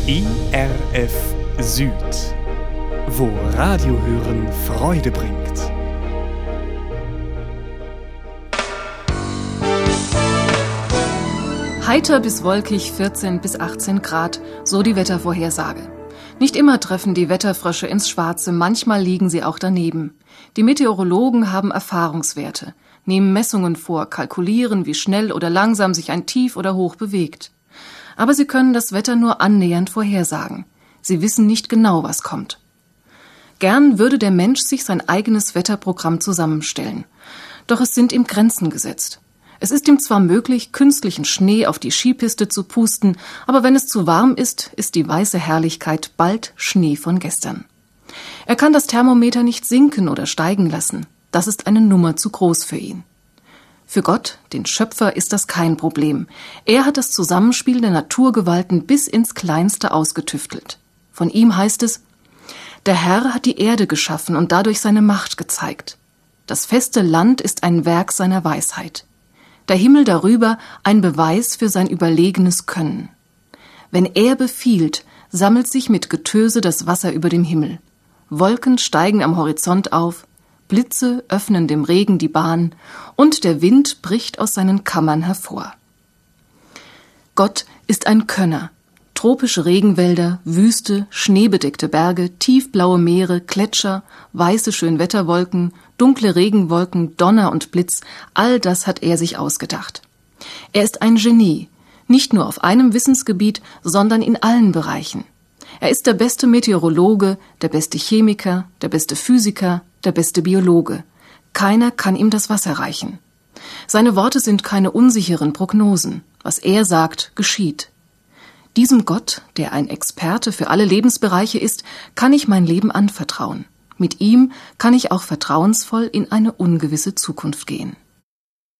ERF Süd, wo Radiohören Freude bringt. Heiter bis wolkig, 14 bis 18 Grad, so die Wettervorhersage. Nicht immer treffen die Wetterfrösche ins Schwarze, manchmal liegen sie auch daneben. Die Meteorologen haben Erfahrungswerte, nehmen Messungen vor, kalkulieren, wie schnell oder langsam sich ein Tief oder Hoch bewegt. Aber sie können das Wetter nur annähernd vorhersagen. Sie wissen nicht genau, was kommt. Gern würde der Mensch sich sein eigenes Wetterprogramm zusammenstellen. Doch es sind ihm Grenzen gesetzt. Es ist ihm zwar möglich, künstlichen Schnee auf die Skipiste zu pusten, aber wenn es zu warm ist, ist die weiße Herrlichkeit bald Schnee von gestern. Er kann das Thermometer nicht sinken oder steigen lassen. Das ist eine Nummer zu groß für ihn. Für Gott, den Schöpfer, ist das kein Problem. Er hat das Zusammenspiel der Naturgewalten bis ins Kleinste ausgetüftelt. Von ihm heißt es: Der Herr hat die Erde geschaffen und dadurch seine Macht gezeigt. Das feste Land ist ein Werk seiner Weisheit. Der Himmel darüber ein Beweis für sein überlegenes Können. Wenn er befiehlt, sammelt sich mit Getöse das Wasser über dem Himmel. Wolken steigen am Horizont auf, Blitze öffnen dem Regen die Bahn und der Wind bricht aus seinen Kammern hervor. Gott ist ein Könner. Tropische Regenwälder, Wüste, schneebedeckte Berge, tiefblaue Meere, Gletscher, weiße Schönwetterwolken, dunkle Regenwolken, Donner und Blitz, all das hat er sich ausgedacht. Er ist ein Genie, nicht nur auf einem Wissensgebiet, sondern in allen Bereichen. Er ist der beste Meteorologe, der beste Chemiker, der beste Physiker, der beste Biologe. Keiner kann ihm das Wasser reichen. Seine Worte sind keine unsicheren Prognosen. Was er sagt, geschieht. Diesem Gott, der ein Experte für alle Lebensbereiche ist, kann ich mein Leben anvertrauen. Mit ihm kann ich auch vertrauensvoll in eine ungewisse Zukunft gehen.